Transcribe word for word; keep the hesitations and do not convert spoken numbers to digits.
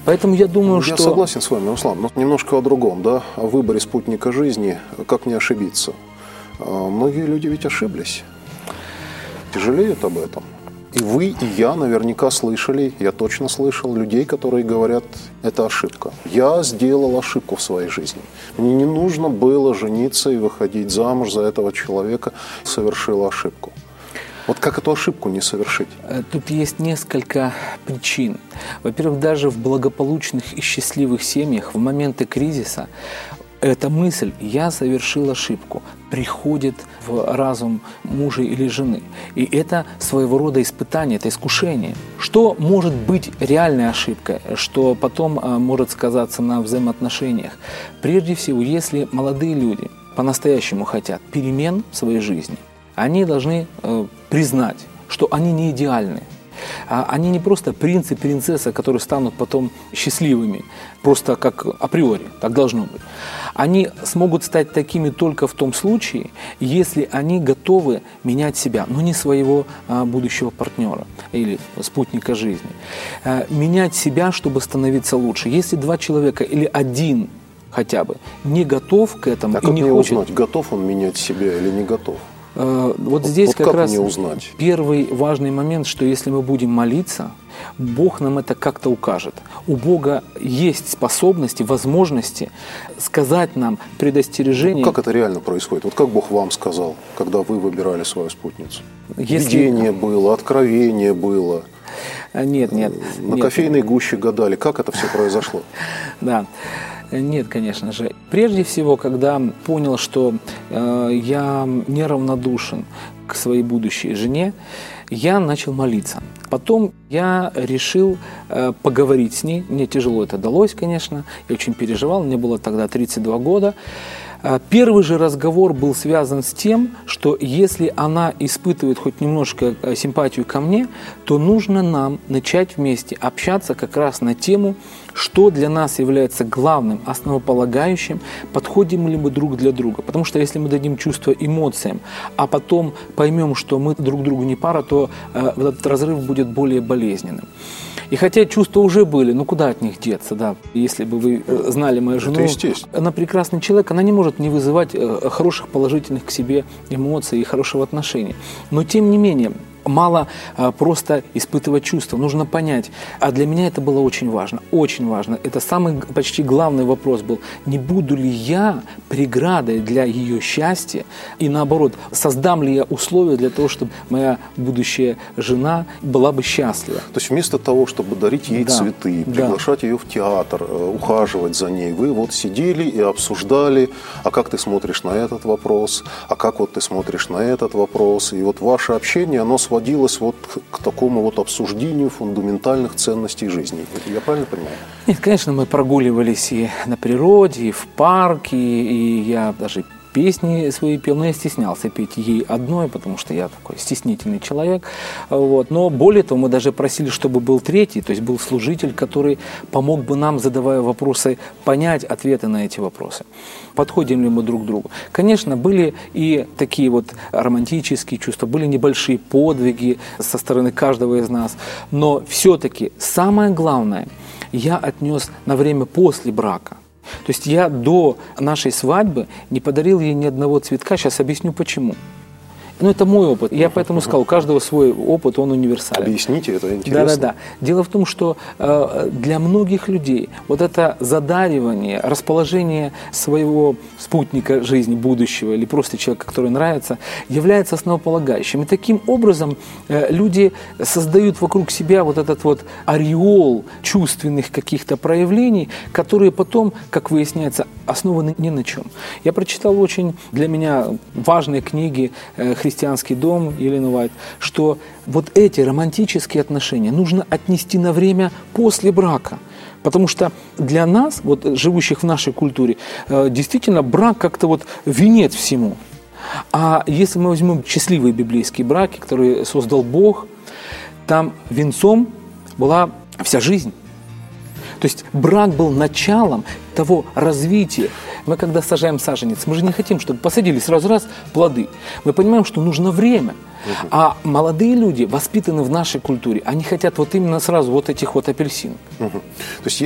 Поэтому я думаю, я что... Я согласен с вами, Руслан, но немножко о другом, да, о выборе спутника жизни, как не ошибиться. Многие люди ведь ошиблись, жалеют об этом. И вы, и я наверняка слышали, я точно слышал людей, которые говорят, это ошибка. Я сделал ошибку в своей жизни. Мне не нужно было жениться и выходить замуж за этого человека, совершил ошибку. Вот как эту ошибку не совершить? Тут есть несколько причин. Во-первых, даже в благополучных и счастливых семьях в моменты кризиса эта мысль «я совершил ошибку» приходит в разум мужа или жены. И это своего рода испытание, это искушение. Что может быть реальной ошибкой, что потом может сказаться на взаимоотношениях? Прежде всего, если молодые люди по-настоящему хотят перемен в своей жизни, они должны э, признать, что они не идеальны. Они не просто принц и принцесса, которые станут потом счастливыми, просто как априори, так должно быть. Они смогут стать такими только в том случае, если они готовы менять себя, но не своего а, будущего партнера или спутника жизни. А, менять себя, чтобы становиться лучше. Если два человека или один хотя бы не готов к этому а и как не мне хочет... узнать, готов он менять себя или не готов? Вот здесь вот как, как раз мне узнать? Первый важный момент, что если мы будем молиться, Бог нам это как-то укажет. У Бога есть способности, возможности сказать нам предостережение. Ну, как это реально происходит? Вот как Бог вам сказал, когда вы выбирали свою спутницу? Если... Видение было, откровение было. Нет, нет. На нет. кофейной гуще гадали. Как это все произошло? Да. Нет, конечно же. Прежде всего, когда понял, что э, я неравнодушен к своей будущей жене, я начал молиться. Потом я решил э, поговорить с ней. Мне тяжело это далось, конечно. Я очень переживал. Мне было тогда тридцать два года. Первый же разговор был связан с тем, что если она испытывает хоть немножко симпатию ко мне, то нужно нам начать вместе общаться как раз на тему, что для нас является главным, основополагающим, подходим ли мы друг для друга. Потому что если мы дадим чувство эмоциям, а потом поймем, что мы друг другу не пара, то э, этот разрыв будет более болезненным. И хотя чувства уже были, ну куда от них деться, да? Если бы вы знали мою жену, она прекрасный человек, она не может не вызывать хороших положительных к себе эмоций и хорошего отношения. Но тем не менее, мало а, просто испытывать чувства, нужно понять. А для меня это было очень важно, очень важно. Это самый почти главный вопрос был, не буду ли я преградой для ее счастья и наоборот, создам ли я условия для того, чтобы моя будущая жена была бы счастлива. То есть вместо того, чтобы дарить ей да, цветы, приглашать да. ее в театр, ухаживать за ней, вы вот сидели и обсуждали, а как ты смотришь на этот вопрос, а как вот ты смотришь на этот вопрос, и вот ваше общение, оно сводилось сводилось вот к такому вот обсуждению фундаментальных ценностей жизни. Я правильно понимаю? Нет, конечно, мы прогуливались и на природе, и в парке, и я даже песни свои пел, но я стеснялся петь ей одной, потому что я такой стеснительный человек. Вот. Но более того, мы даже просили, чтобы был третий, то есть был служитель, который помог бы нам, задавая вопросы, понять ответы на эти вопросы. Подходим ли мы друг к другу? Конечно, были и такие вот романтические чувства, были небольшие подвиги со стороны каждого из нас, но все-таки самое главное я отнес на время после брака. То есть я до нашей свадьбы не подарил ей ни одного цветка. Сейчас объясню почему. Ну, это мой опыт. Я поэтому сказал, у каждого свой опыт, он универсален. Объясните, это интересно. Да-да-да. Дело в том, что э, для многих людей вот это задаривание, расположение своего спутника жизни, будущего, или просто человека, который нравится, является основополагающим. И таким образом э, люди создают вокруг себя вот этот вот ореол чувственных каких-то проявлений, которые потом, как выясняется, основаны ни на чем. Я прочитал очень для меня важные книги э, «Христианский дом» Елены Уайт, что вот эти романтические отношения нужно отнести на время после брака. Потому что для нас, вот, живущих в нашей культуре, действительно брак как-то вот венец всему. А если мы возьмем счастливые библейские браки, которые создал Бог, там венцом была вся жизнь. То есть брак был началом того развития. Мы когда сажаем саженец, мы же не хотим, чтобы посадили сразу раз плоды. Мы понимаем, что нужно время. Угу. А молодые люди, воспитанные в нашей культуре, они хотят вот именно сразу вот этих вот апельсинов. Угу. То есть